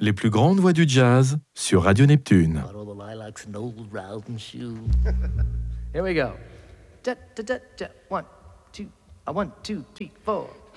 Les plus grandes voix du jazz sur Radio Neptune. Here we go. 1, 2, 1, 2, 3, 4.